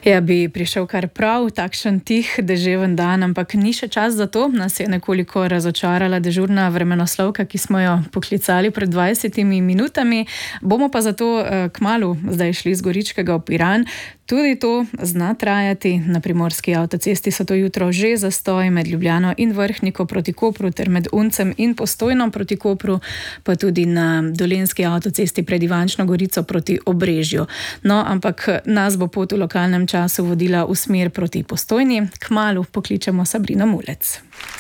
Ja, bi prišel kar prav takšen tih deževen dan, ampak ni še čas za to. Nas je nekoliko razočarala dežurna vremenoslovka, ki smo jo poklicali pred 20 minutami. Bomo pa zato kmalu zdaj šli z Goričkega v Piran. Tudi to zna trajati. Na primorski avtocesti so to jutro že zastoji med Ljubljano in Vrhniko proti Kopru ter med Uncem in Postojno proti Kopru, pa tudi na dolenjski avtocesti pred Ivančno Gorico proti Obrežju. No, ampak nas bo pot v lokalnem času vodila v smer proti Postojni. Kmalu pokličemo Sabrino Mulec.